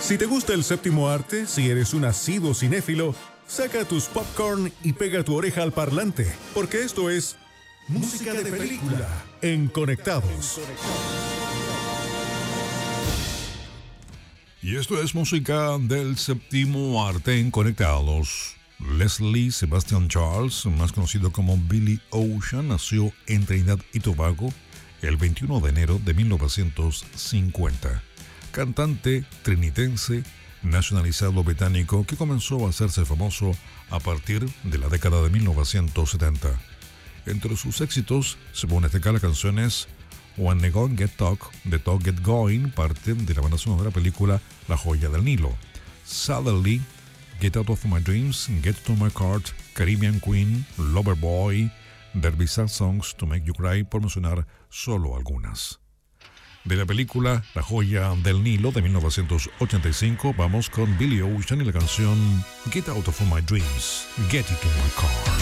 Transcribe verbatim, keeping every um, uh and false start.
Si te gusta el séptimo arte, si eres un asiduo cinéfilo, saca tus popcorn y pega tu oreja al parlante, porque esto es Música de Película en Conectados. Y esto es música del séptimo arte en Conectados. Leslie Sebastian Charles, más conocido como Billy Ocean, nació en Trinidad y Tobago el veintiuno de enero de mil novecientos cincuenta. Cantante trinitense, nacionalizado británico que comenzó a hacerse famoso a partir de la década de mil novecientos setenta. Entre sus éxitos se pueden destacar canciones When the Gong Get Talk, The Talk Get Going, parte de la banda sonora de la película La Joya del Nilo, Suddenly, Get Out of My Dreams, Get to My Heart, Caribbean Queen, Lover Boy, Derby Sad Songs to Make You Cry, por mencionar solo algunas. De la película La Joya del Nilo de mil novecientos ochenta y cinco, vamos con Billy Ocean y la canción Get Out of My Dreams, Get Into My Car.